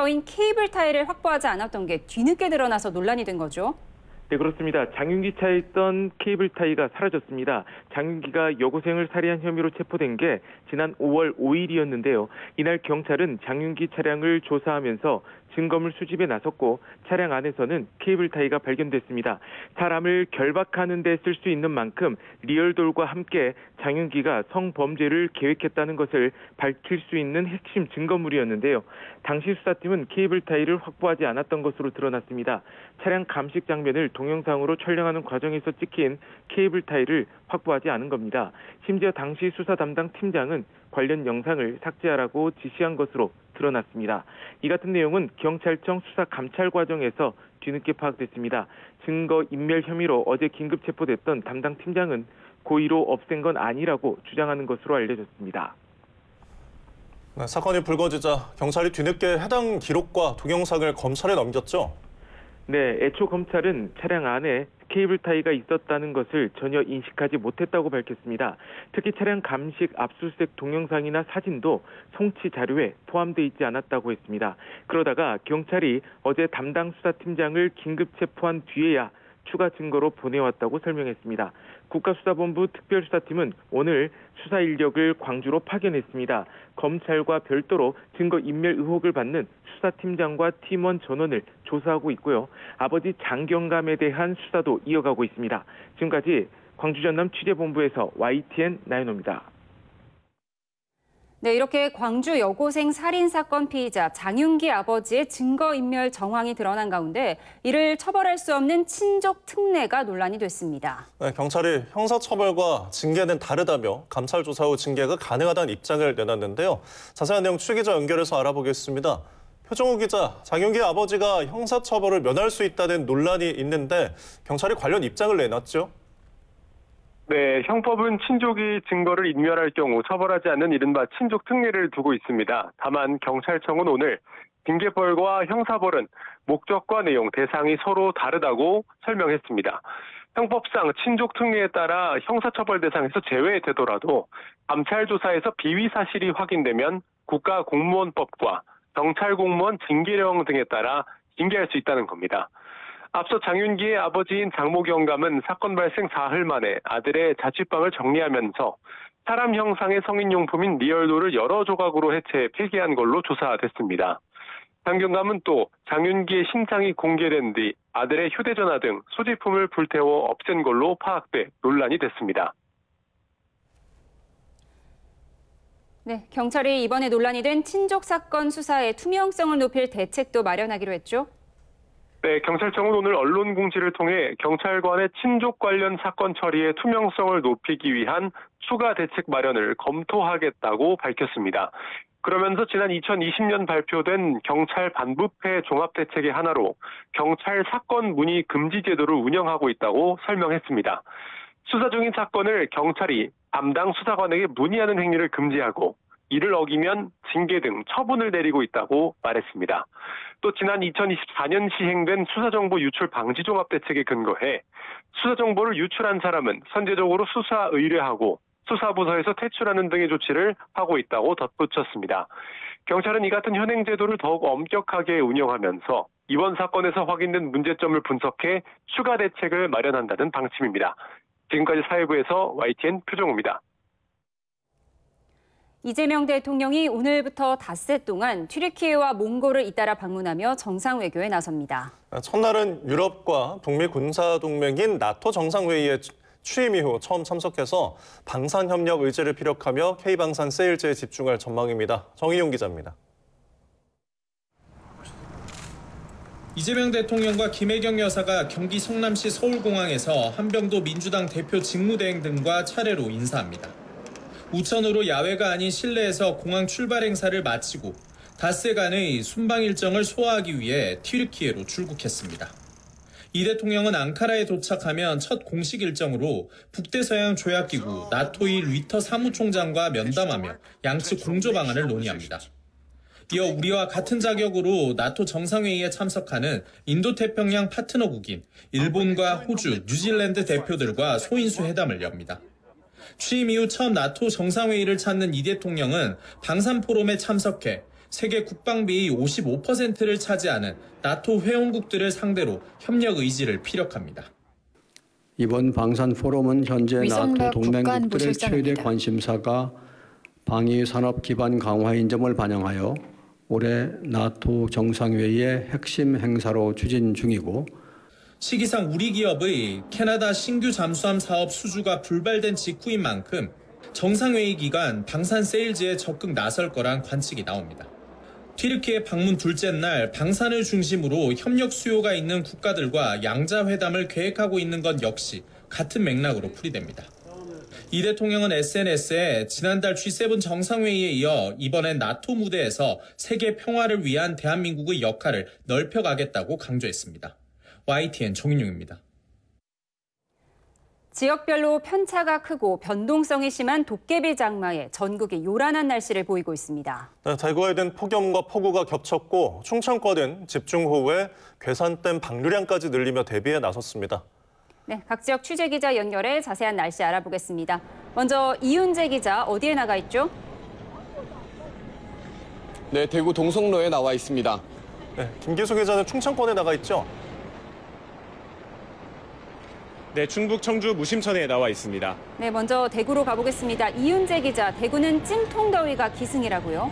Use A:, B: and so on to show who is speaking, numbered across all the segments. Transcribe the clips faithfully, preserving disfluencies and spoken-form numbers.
A: 메인웨어인 케이블 타이를 확보하지 않았던 게 뒤늦게 드러나서 논란이 된 거죠.
B: 네, 그렇습니다. 장윤기 차에 있던 케이블 타이가 사라졌습니다. 장윤기가 여고생을 살해한 혐의로 체포된 게 지난 오월 오일이었는데요. 이날 경찰은 장윤기 차량을 조사하면서 증거물 수집에 나섰고 차량 안에서는 케이블 타이가 발견됐습니다. 사람을 결박하는 데 쓸 수 있는 만큼 리얼돌과 함께 장윤기가 성범죄를 계획했다는 것을 밝힐 수 있는 핵심 증거물이었는데요. 당시 수사팀은 케이블 타이를 확보하지 않았던 것으로 드러났습니다. 차량 감식 장면을 동영상으로 촬영하는 과정에서 찍힌 케이블 타이를 확보하지 않은 겁니다. 심지어 당시 수사 담당 팀장은 관련 영상을 삭제하라고 지시한 것으로 드러났습니다. 이 같은 내용은 경찰청 수사 감찰 과정에서 뒤늦게 파악됐습니다. 증거 인멸 혐의로 어제 긴급 체포됐던 담당 팀장은 고의로 없앤 건 아니라고 주장하는 것으로 알려졌습니다.
C: 네, 사건이 불거지자 경찰이 뒤늦게 해당 기록과 동영상을 검찰에 넘겼죠?
B: 네, 애초 검찰은 차량 안에 케이블 타이가 있었다는 것을 전혀 인식하지 못했다고 밝혔습니다. 특히 차량 감식 압수수색 동영상이나 사진도 송치 자료에 포함되어 있지 않았다고 했습니다. 그러다가 경찰이 어제 담당 수사팀장을 긴급 체포한 뒤에야 추가 증거로 보내왔다고 설명했습니다. 국가수사본부 특별수사팀은 오늘 수사 인력을 광주로 파견했습니다. 검찰과 별도로 증거인멸 의혹을 받는 수사팀장과 팀원 전원을 조사하고 있고요. 아버지 장경감에 대한 수사도 이어가고 있습니다. 지금까지 광주 전남 취재본부에서 와이티엔 나인호입니다.
A: 네, 이렇게 광주 여고생 살인사건 피의자 장윤기 아버지의 증거인멸 정황이 드러난 가운데 이를 처벌할 수 없는 친족 특례가 논란이 됐습니다.
C: 네, 경찰이 형사처벌과 징계는 다르다며 감찰 조사 후 징계가 가능하다는 입장을 내놨는데요. 자세한 내용 최 기자 연결해서 알아보겠습니다. 표정우 기자, 장윤기 아버지가 형사처벌을 면할 수 있다는 논란이 있는데 경찰이 관련 입장을 내놨죠?
D: 네, 형법은 친족이 증거를 인멸할 경우 처벌하지 않는 이른바 친족 특례를 두고 있습니다. 다만 경찰청은 오늘 징계벌과 형사벌은 목적과 내용, 대상이 서로 다르다고 설명했습니다. 형법상 친족 특례에 따라 형사처벌 대상에서 제외되더라도 감찰 조사에서 비위 사실이 확인되면 국가공무원법과 경찰공무원 징계령 등에 따라 징계할 수 있다는 겁니다. 앞서 장윤기의 아버지인 장모 경감은 사건 발생 사흘 만에 아들의 자취방을 정리하면서 사람 형상의 성인용품인 리얼돌을 여러 조각으로 해체 폐기한 걸로 조사됐습니다. 장 경감은 또 장윤기의 신상이 공개된 뒤 아들의 휴대전화 등 소지품을 불태워 없앤 걸로 파악돼 논란이 됐습니다.
A: 네, 경찰이 이번에 논란이 된 친족 사건 수사의 투명성을 높일 대책도 마련하기로 했죠.
D: 네, 경찰청은 오늘 언론 공지를 통해 경찰관의 친족 관련 사건 처리의 투명성을 높이기 위한 추가 대책 마련을 검토하겠다고 밝혔습니다. 그러면서 지난 이천이십 년 발표된 경찰 반부패 종합대책의 하나로 경찰 사건 문의 금지 제도를 운영하고 있다고 설명했습니다. 수사 중인 사건을 경찰이 담당 수사관에게 문의하는 행위를 금지하고 이를 어기면 징계 등 처분을 내리고 있다고 말했습니다. 또 지난 이천이십사 년 시행된 수사정보 유출 방지 종합대책에 근거해 수사정보를 유출한 사람은 선제적으로 수사 의뢰하고 수사부서에서 퇴출하는 등의 조치를 하고 있다고 덧붙였습니다. 경찰은 이 같은 현행 제도를 더욱 엄격하게 운영하면서 이번 사건에서 확인된 문제점을 분석해 추가 대책을 마련한다는 방침입니다. 지금까지 사회부에서 와이티엔 표정우입니다.
A: 이재명 대통령이 오늘부터 닷새 동안 튀르키예와 몽골을 잇따라 방문하며 정상외교에 나섭니다.
C: 첫날은 유럽과 북미 군사동맹인 나토 정상회의에 취임 이후 처음 참석해서 방산협력 의제를 피력하며 K방산 세일즈에 집중할 전망입니다. 정희용 기자입니다.
E: 이재명 대통령과 김혜경 여사가 경기 성남시 서울공항에서 한병도 민주당 대표 직무대행 등과 차례로 인사합니다. 우천으로 야외가 아닌 실내에서 공항 출발 행사를 마치고 닷새간의 순방 일정을 소화하기 위해 튀르키예로 출국했습니다. 이 대통령은 앙카라에 도착하면 첫 공식 일정으로 북대서양 조약기구 나토의 리터 사무총장과 면담하며 양측 공조 방안을 논의합니다. 이어 우리와 같은 자격으로 나토 정상회의에 참석하는 인도태평양 파트너국인 일본과 호주, 뉴질랜드 대표들과 소인수 회담을 엽니다. 취임 이후 처음 나토 정상회의를 찾는 이 대통령은 방산 포럼에 참석해 세계 국방비 오십오 퍼센트를 차지하는 나토 회원국들을 상대로 협력 의지를 피력합니다.
F: 이번 방산 포럼은 현재 나토 동맹국들의 최대 관심사가 방위 산업 기반 강화인 점을 반영하여 올해 나토 정상회의의 핵심 행사로 추진 중이고,
E: 시기상 우리 기업의 캐나다 신규 잠수함 사업 수주가 불발된 직후인 만큼 정상회의 기간 방산 세일즈에 적극 나설 거란 관측이 나옵니다. 튀르키예 방문 둘째 날 방산을 중심으로 협력 수요가 있는 국가들과 양자회담을 계획하고 있는 것 역시 같은 맥락으로 풀이됩니다. 이 대통령은 에스엔에스에 지난달 지 세븐 정상회의에 이어 이번엔 나토 무대에서 세계 평화를 위한 대한민국의 역할을 넓혀가겠다고 강조했습니다. 와이티엔 정인용입니다.
A: 지역별로 편차가 크고 변동성이 심한 도깨비 장마에 전국이 요란한 날씨를 보이고 있습니다.
C: 네, 대구에는 폭염과 폭우가 겹쳤고 충청권은 집중호우에 괴산댐 방류량까지 늘리며 대비에 나섰습니다.
A: 네, 각 지역 취재기자 연결해 자세한 날씨 알아보겠습니다. 먼저 이윤재 기자, 어디에 나가 있죠?
G: 네, 대구 동성로에 나와 있습니다.
C: 네, 김기수 기자는 충청권에 나가 있죠?
H: 네, 충북 청주 무심천에 나와 있습니다.
A: 네, 먼저 대구로 가보겠습니다. 이윤재 기자, 대구는 찜통더위가 기승이라고요?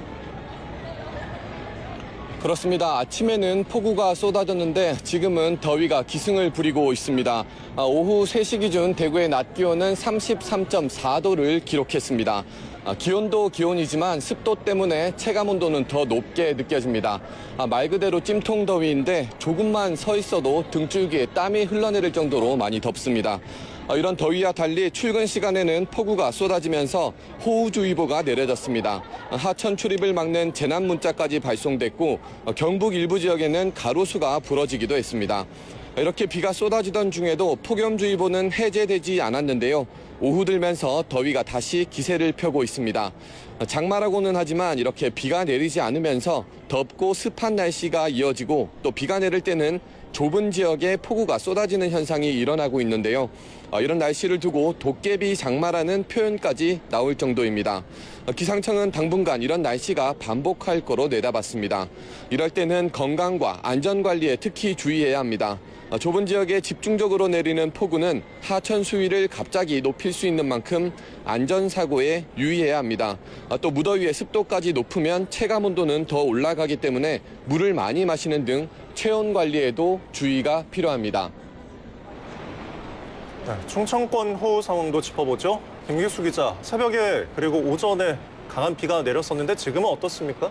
G: 그렇습니다. 아침에는 폭우가 쏟아졌는데 지금은 더위가 기승을 부리고 있습니다. 아, 오후 세 시 기준 대구의 낮 기온은 삼십삼 점 사 도를 기록했습니다. 아, 기온도 기온이지만 습도 때문에 체감 온도는 더 높게 느껴집니다. 아, 말 그대로 찜통 더위인데 조금만 서 있어도 등줄기에 땀이 흘러내릴 정도로 많이 덥습니다. 아, 이런 더위와 달리 출근 시간에는 폭우가 쏟아지면서 호우주의보가 내려졌습니다. 아, 하천 출입을 막는 재난 문자까지 발송됐고 아, 경북 일부 지역에는 가로수가 부러지기도 했습니다. 아, 이렇게 비가 쏟아지던 중에도 폭염주의보는 해제되지 않았는데요. 오후 들면서 더위가 다시 기세를 펴고 있습니다. 장마라고는 하지만 이렇게 비가 내리지 않으면서 덥고 습한 날씨가 이어지고 또 비가 내릴 때는 좁은 지역에 폭우가 쏟아지는 현상이 일어나고 있는데요. 이런 날씨를 두고 도깨비 장마라는 표현까지 나올 정도입니다. 기상청은 당분간 이런 날씨가 반복할 거로 내다봤습니다. 이럴 때는 건강과 안전관리에 특히 주의해야 합니다. 좁은 지역에 집중적으로 내리는 폭우는 하천 수위를 갑자기 높일 수 있는 만큼 안전사고에 유의해야 합니다. 또 무더위에 습도까지 높으면 체감온도는 더 올라가기 때문에 물을 많이 마시는 등 체온 관리에도 주의가 필요합니다.
C: 네, 충청권 호우 상황도 짚어보죠. 김기수 기자, 새벽에 그리고 오전에 강한 비가 내렸었는데 지금은 어떻습니까?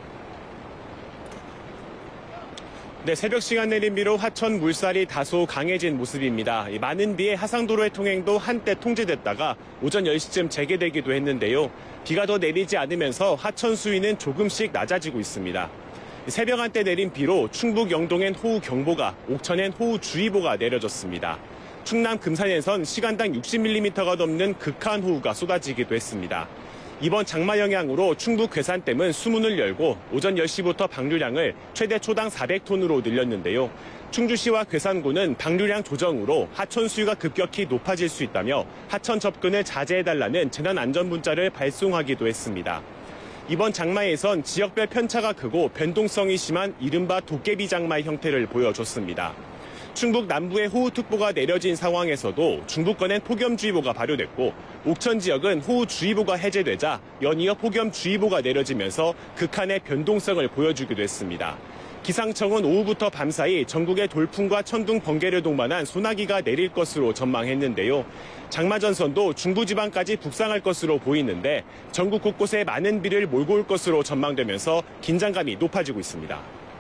H: 네, 새벽 시간 내린 비로 하천 물살이 다소 강해진 모습입니다. 많은 비에 하상도로의 통행도 한때 통제됐다가 오전 열 시쯤 재개되기도 했는데요. 비가 더 내리지 않으면서 하천 수위는 조금씩 낮아지고 있습니다. 새벽 한때 내린 비로 충북 영동엔 호우경보가, 옥천엔 호우주의보가 내려졌습니다. 충남 금산에선 시간당 육십 밀리미터가 넘는 극한 호우가 쏟아지기도 했습니다. 이번 장마 영향으로 충북 괴산댐은 수문을 열고 오전 열 시부터 방류량을 최대 초당 사백 톤으로 늘렸는데요. 충주시와 괴산군은 방류량 조정으로 하천 수위가 급격히 높아질 수 있다며 하천 접근을 자제해달라는 재난안전 문자를 발송하기도 했습니다. 이번 장마에선 지역별 편차가 크고 변동성이 심한 이른바 도깨비 장마의 형태를 보여줬습니다. 충북 남부에 호우특보가 내려진 상황에서도 중부권엔 폭염주의보가 발효됐고 옥천 지역은 호우주의보가 해제되자 연이어 폭염주의보가 내려지면서 극한의 변동성을 보여주기도 했습니다. 기상청은 오후부터 밤사이 전국에 돌풍과 천둥, 번개를 동반한 소나기가 내릴 것으로 전망했는데요. 장마 전선도 중부지방까지 북상할 것으로 보이는데 전국 곳곳에 많은 비를 몰고 올 것으로 전망되면서 긴장감이 높아지고 있습니다.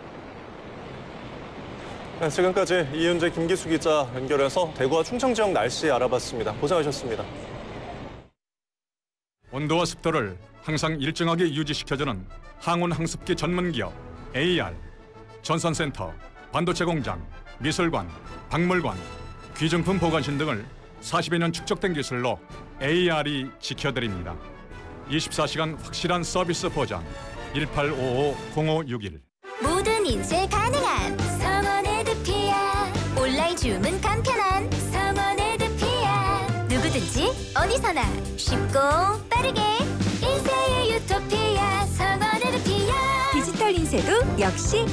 C: 네, 지금까지 이윤재, 김기수 기자 연결해서 대구와 충청 지역 날씨 알아봤습니다. 고생하셨습니다.
I: 온도와 습도를 항상 일정하게 유지시켜주는 항온 항습기 전문기업 에이알, 전산센터, 반도체 공장, 미술관, 박물관, 귀중품 보관실 등을 사십여 년 축적된 기술로 에이알이 지켜드립니다. 이십사 시간 확실한 서비스 보장 일팔오오 공오육일.
J: 모든 인쇄 가능한 성원 에드피아. 온라인 주문 간편한 성원 에드피아. 누구든지 어디서나 쉽고 빠르게 인쇄의 유토피아 성원 에드피아. 역시